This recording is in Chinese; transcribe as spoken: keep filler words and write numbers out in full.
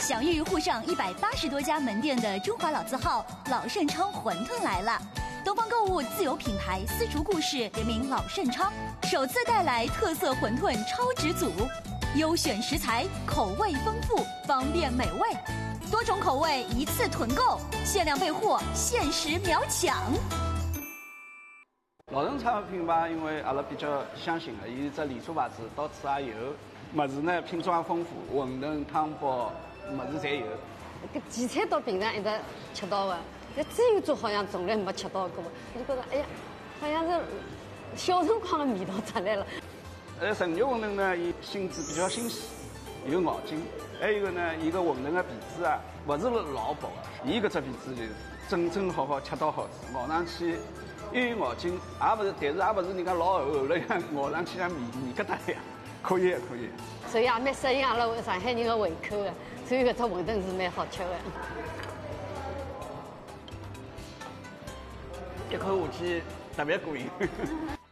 享誉沪上一百八十多家门店的中华老字号老盛昌馄饨来了。东方购物自有品牌丝竹故事联名老盛昌，首次带来特色馄饨超值组，优选食材，口味丰富，方便美味，多种口味一次囤购，限量备货，限时秒抢。 老盛昌品牌，因为阿拉比较相信的，伊只连锁牌子，到处也有，物事呢品种也丰富，馄饨、汤包，物事侪有。 搿几餐到平常一直吃到的。这自由做好像从来没吃到过，我就觉得哎呀，好像是小辰光的味道出来了。 呃，陈肉馄饨呢，伊性质比较新鲜，有咬劲。还有一个呢，伊个馄饨的皮子啊，不是老薄的，伊搿只皮子就是正正好好恰到好处，咬上去又有咬劲，也不是，但是也不是人家老厚厚了像咬上去像面面疙瘩一样，可以可以。 所以也蛮适应阿拉上海人的胃口的，所以搿只馄饨是蛮好吃的。 一口下去特别过瘾。